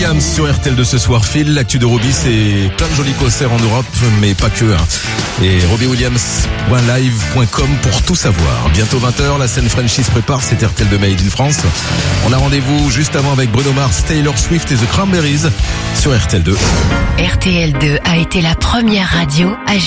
Williams sur RTL2 ce soir. Phil, l'actu de Robbie, c'est plein de jolis concerts en Europe, mais pas que. Et RobbieWilliams.live.com pour tout savoir. Bientôt 20h, la scène Frenchie se prépare, c'est RTL2 Made in France. On a rendez-vous juste avant avec Bruno Mars, Taylor Swift et The Cranberries sur RTL2. RTL2 a été la première radio à